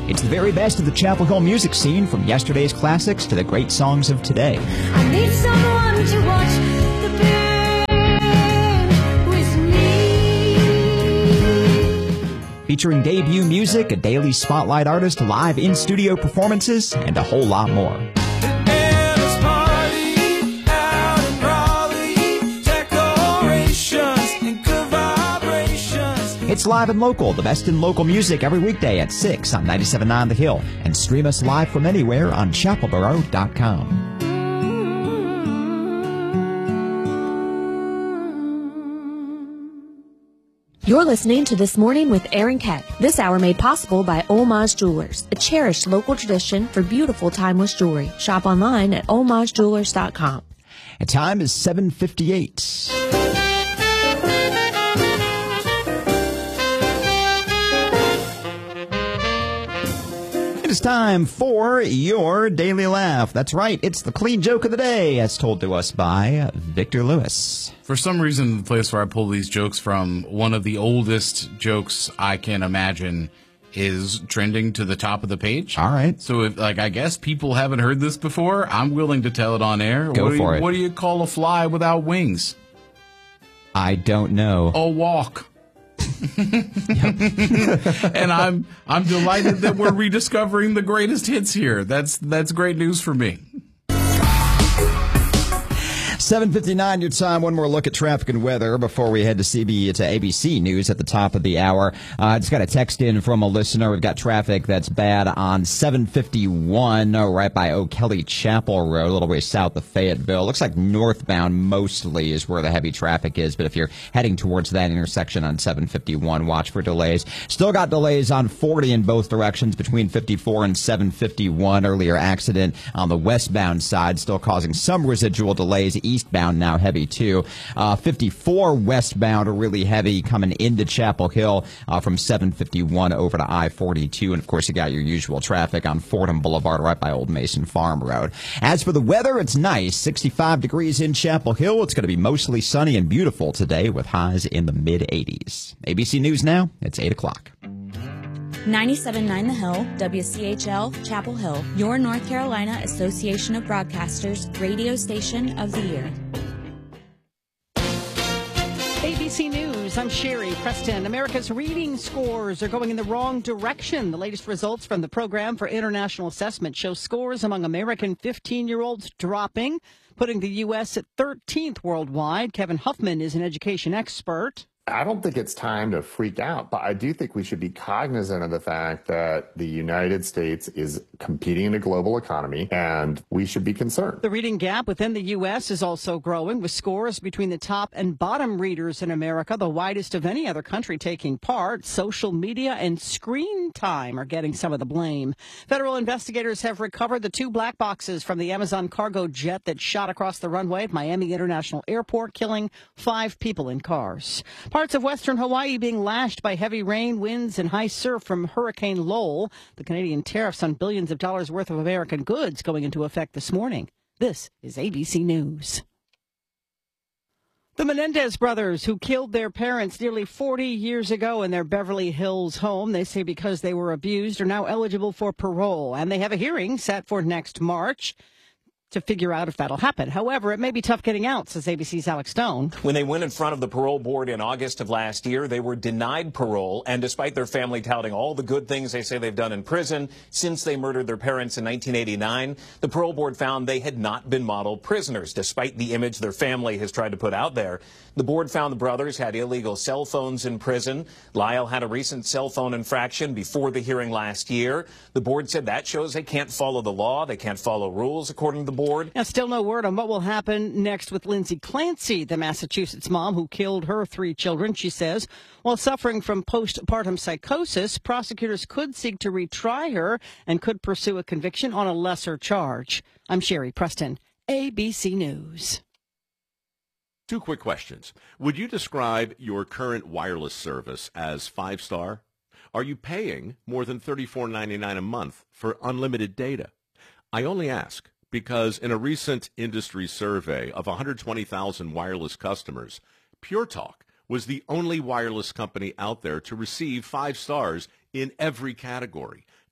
It's the very best of the Chapel Hill music scene, from yesterday's classics to the great songs of today. I need someone to watch the band with me. Featuring debut music, a daily spotlight artist, live in-studio performances, and a whole lot more. It's Live and Local, the best in local music, every weekday at 6 on 97.9 The Hill. And stream us live from anywhere on chapelboro.com. You're listening to This Morning with Aaron Keck. This hour made possible by Olmaz Jewelers, a cherished local tradition for beautiful timeless jewelry. Shop online at olmazjewelers.com. And time is 7:58. It is time for your Daily Laugh. That's right, it's the clean joke of the day, as told to us by Victor Lewis. For some reason, the place where I pull these jokes from, one of the oldest jokes I can imagine is trending to the top of the page. All right. So, if, I guess people haven't heard this before. I'm willing to tell it on air. Go for it. What do you call a fly without wings? I don't know. A walk. And I'm delighted that we're rediscovering the greatest hits here. That's great news for me. 7:59 your time. One more look at traffic and weather before we head to ABC News at the top of the hour. I just got a text in from a listener. We've got traffic that's bad on 751 right by O'Kelly Chapel Road, a little way south of Fayetteville. Looks like northbound mostly is where the heavy traffic is, but if you're heading towards that intersection on 751, watch for delays. Still got delays on 40 in both directions between 54 and 751. Earlier accident on the westbound side, still causing some residual delays. Eastbound now heavy too. 54 westbound are really heavy coming into Chapel Hill from 751 over to I-42. And of course, you got your usual traffic on Fordham Boulevard right by Old Mason Farm Road. As for the weather, it's nice. 65 degrees in Chapel Hill. It's going to be mostly sunny and beautiful today with highs in the mid-80s. ABC News now. It's 8 o'clock. 97.9 The Hill, WCHL, Chapel Hill, your North Carolina Association of Broadcasters radio station of the year. ABC News, I'm Sherry Preston. America's reading scores are going in the wrong direction. The latest results from the Program for International Assessment show scores among American 15-year-olds dropping, putting the U.S. at 13th worldwide. Kevin Huffman is an education expert. I don't think it's time to freak out, but I do think we should be cognizant of the fact that the United States is competing in a global economy, and we should be concerned. The reading gap within the U.S. is also growing, with scores between the top and bottom readers in America the widest of any other country taking part. Social media and screen time are getting some of the blame. Federal investigators have recovered the 2 black boxes from the Amazon cargo jet that shot across the runway at Miami International Airport, killing 5 people in cars. Parts of western Hawaii being lashed by heavy rain, winds, and high surf from Hurricane Lowell. The Canadian tariffs on billions of dollars worth of American goods going into effect this morning. This is ABC News. The Menendez brothers, who killed their parents nearly 40 years ago in their Beverly Hills home, they say because they were abused, are now eligible for parole. And they have a hearing set for next March to figure out if that'll happen. However, it may be tough getting out, says ABC's Alex Stone. When they went in front of the parole board in August of last year, they were denied parole, and despite their family touting all the good things they say they've done in prison since they murdered their parents in 1989, the parole board found they had not been model prisoners, despite the image their family has tried to put out there. The board found the brothers had illegal cell phones in prison. Lyle had a recent cell phone infraction before the hearing last year. The board said that shows they can't follow the law, they can't follow rules, according to the board. Now, still no word on what will happen next with Lindsay Clancy, the Massachusetts mom who killed her 3 children. She says, while suffering from postpartum psychosis, prosecutors could seek to retry her and could pursue a conviction on a lesser charge. I'm Sherry Preston, ABC News. 2 quick questions. Would you describe your current wireless service as 5-star? Are you paying more than $34.99 a month for unlimited data? I only ask because in a recent industry survey of 120,000 wireless customers, Pure Talk was the only wireless company out there to receive 5 stars in every category.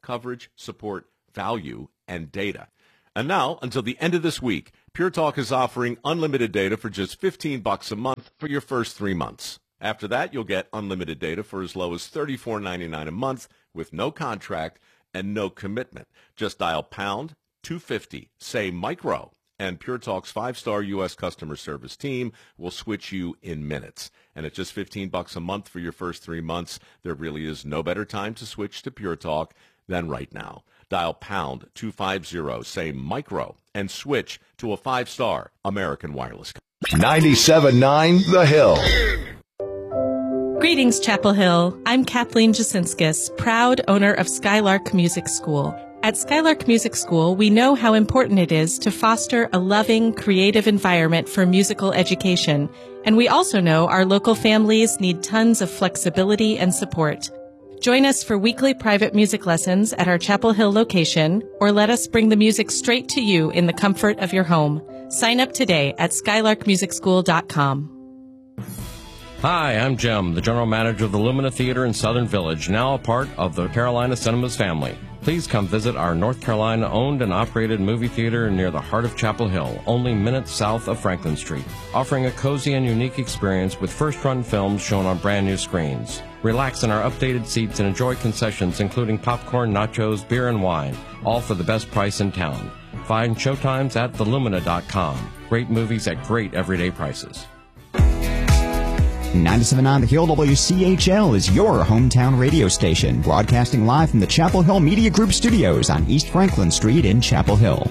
coverage, support, value, and data. And now, until the end of this week, Pure Talk is offering unlimited data for just $15 a month for your first 3 months. After that, you'll get unlimited data for as low as $34.99 a month with no contract and no commitment. Just dial pound 250, say micro, and Pure Talk's 5-star U.S. customer service team will switch you in minutes. And at just $15 a month for your first 3 months, there really is no better time to switch to Pure Talk than right now. Dial pound 250, say micro, and switch to a 5-star American Wireless. 97.9 The Hill. Greetings, Chapel Hill. I'm Kathleen Jasinskis, proud owner of Skylark Music School. At Skylark Music School, we know how important it is to foster a loving, creative environment for musical education. And we also know our local families need tons of flexibility and support. Join us for weekly private music lessons at our Chapel Hill location, or let us bring the music straight to you in the comfort of your home. Sign up today at skylarkmusicschool.com. Hi, I'm Jim, the general manager of the Lumina Theater in Southern Village, now a part of the Carolina Cinemas family. Please come visit our North Carolina-owned and operated movie theater near the heart of Chapel Hill, only minutes south of Franklin Street, offering a cozy and unique experience with first-run films shown on brand-new screens. Relax in our updated seats and enjoy concessions including popcorn, nachos, beer, and wine, all for the best price in town. Find showtimes at thelumina.com. Great movies at great everyday prices. 97.9 The Hill, WCHL is your hometown radio station, broadcasting live from the Chapel Hill Media Group studios on East Franklin Street in Chapel Hill.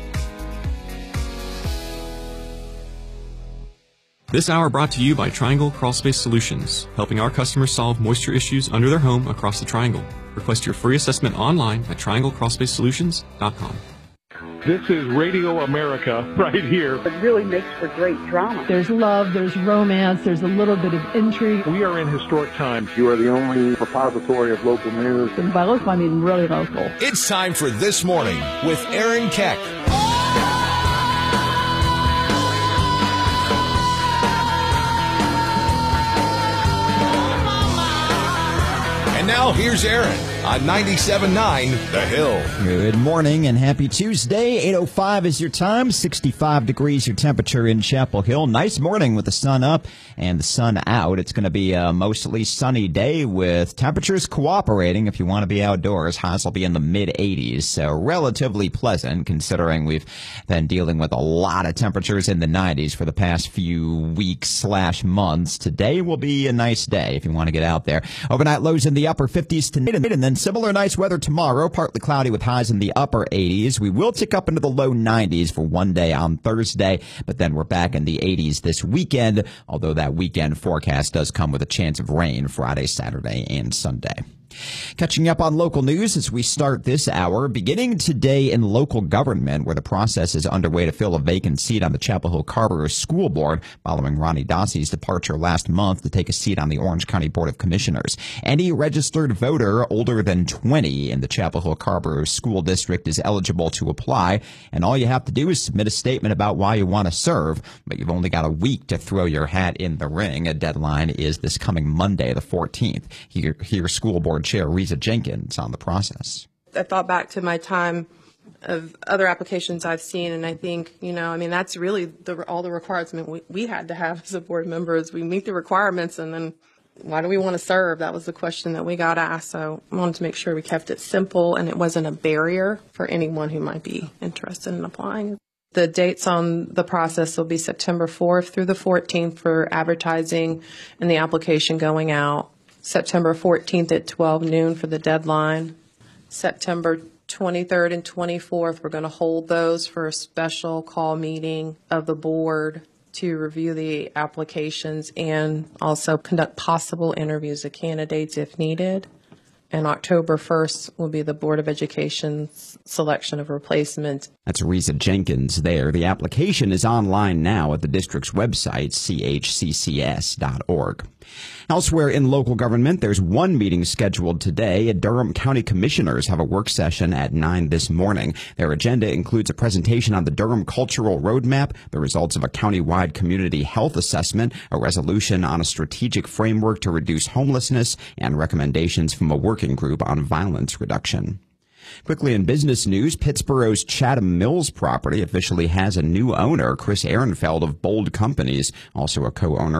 This hour brought to you by Triangle Crawlspace Solutions, helping our customers solve moisture issues under their home across the Triangle. Request your free assessment online at trianglecrawlspacesolutions.com. This is Radio America right here. It really makes for great drama. There's love, there's romance, there's a little bit of intrigue. We are in historic times. You are the only repository of local news. And by local, I mean really local. It's time for This Morning with Aaron Keck. And now here's Aaron on 97.9 The Hill. Good morning and happy Tuesday. 8:05 is your time. 65 degrees your temperature in Chapel Hill. Nice morning with the sun up and the sun out. It's going to be a mostly sunny day with temperatures cooperating if you want to be outdoors. Highs will be in the mid-80s, so relatively pleasant considering we've been dealing with a lot of temperatures in the 90s for the past few weeks/months. Today will be a nice day if you want to get out there. Overnight lows in the upper 50s tonight, and then similar nice weather tomorrow, partly cloudy with highs in the upper 80s. We will tick up into the low 90s for one day on Thursday, but then we're back in the 80s this weekend, although that weekend forecast does come with a chance of rain Friday, Saturday, and Sunday. Catching up on local news as we start this hour, beginning today in local government, where the process is underway to fill a vacant seat on the Chapel Hill Carrboro School Board following Ronnie Dossey's departure last month to take a seat on the Orange County Board of Commissioners. Any registered voter older than 20 in the Chapel Hill Carrboro School District is eligible to apply, and all you have to do is submit a statement about why you want to serve, but you've only got a week to throw your hat in the ring. A deadline is this coming Monday, the 14th. Here School Board Chair Risa Jenkins on the process. I thought back to my time of other applications I've seen, and I think, that's really all the requirements we had to have as a board member is we meet the requirements, and then why do we want to serve? That was the question that we got asked, so I wanted to make sure we kept it simple and it wasn't a barrier for anyone who might be interested in applying. The dates on the process will be September 4th through the 14th for advertising and the application going out. September 14th at 12 noon for the deadline. September 23rd and 24th, we're going to hold those for a special call meeting of the board to review the applications and also conduct possible interviews of candidates if needed. And October 1st will be the Board of Education's selection of replacements. That's Risa Jenkins there. The application is online now at the district's website, chccs.org. Elsewhere in local government, there's one meeting scheduled today. Durham County Commissioners have a work session at 9 this morning. Their agenda includes a presentation on the Durham Cultural Roadmap, the results of a countywide community health assessment, a resolution on a strategic framework to reduce homelessness, and recommendations from a working group on violence reduction. Quickly in business news, Pittsburgh's Chatham Mills property officially has a new owner, Chris Ehrenfeld of Bold Companies, also a co-owner